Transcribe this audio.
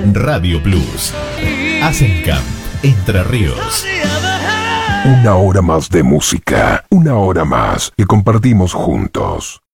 Radio Plus. Asencamp, Entre Ríos. Una hora más de música, una hora más que compartimos juntos.